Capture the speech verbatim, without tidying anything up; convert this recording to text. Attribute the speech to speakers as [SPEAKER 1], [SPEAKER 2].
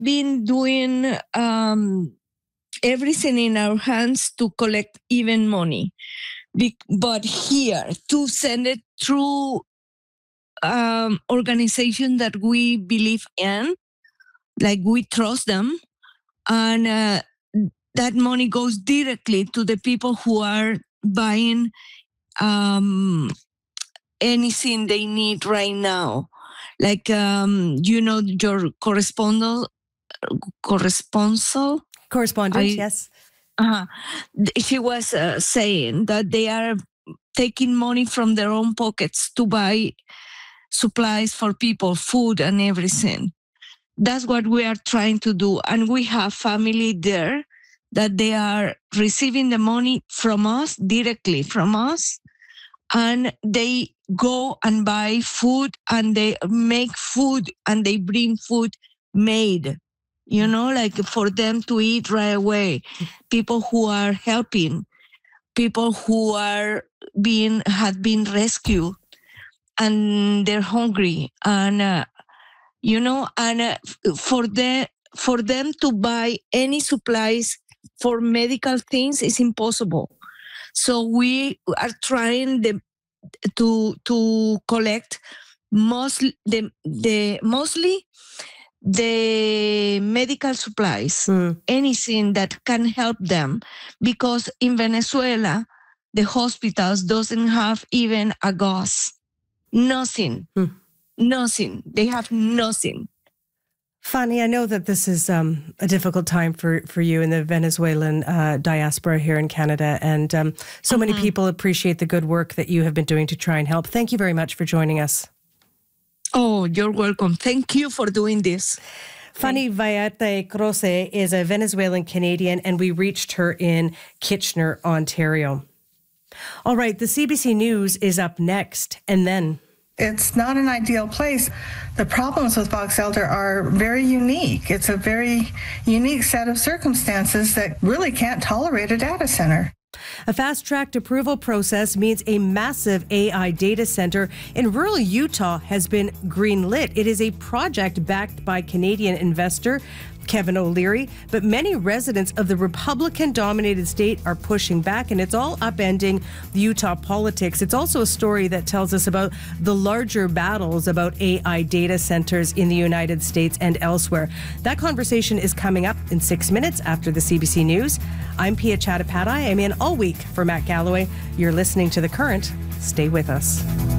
[SPEAKER 1] been doing um, everything in our hands to collect even money. Be- but here, to send it through um, organization that we believe in, like we trust them, and uh, that money goes directly to the people who are buying um, anything they need right now. Like, um, you know, your correspondent, corresponsal?
[SPEAKER 2] Correspondent, I, yes.
[SPEAKER 1] Uh, she was uh, saying that they are taking money from their own pockets to buy supplies for people, food and everything. That's what we are trying to do. And we have family there that they are receiving the money from us, directly from us. And they go and buy food and they make food and they bring food made, you know, like for them to eat right away. People who are helping, people who are being, had been rescued and they're hungry. And, uh, you know, and uh, for the, for them to buy any supplies for medical things is impossible. So we are trying the, to to collect mostly the the mostly the medical supplies, mm. anything that can help them, because in Venezuela the hospitals doesn't have even a gauze, nothing, mm. nothing. They have nothing.
[SPEAKER 2] Fanny, I know that this is um, a difficult time for, for you in the Venezuelan uh, diaspora here in Canada, and um, so mm-hmm. many people appreciate the good work that you have been doing to try and help. Thank you very much for joining us.
[SPEAKER 1] Oh, you're welcome. Thank you for doing this.
[SPEAKER 2] Fanny Vallarte Croce is a Venezuelan Canadian, and we reached her in Kitchener, Ontario. All right, the C B C News is up next, and then...
[SPEAKER 3] It's not an ideal place. The problems with Box Elder are very unique. It's a very unique set of circumstances that really can't tolerate a data center.
[SPEAKER 2] A fast-tracked approval process means a massive A I data center in rural Utah has been greenlit. It is a project backed by Canadian investor Kevin O'Leary, but many residents of the Republican-dominated state are pushing back, and it's all upending the Utah politics. It's also a story that tells us about the larger battles about A I data centers in the United States and elsewhere. That conversation is coming up in six minutes after the C B C News. I'm Pia Chattopadhyay. I'm in all week for Matt Galloway. You're listening to The Current. Stay with us.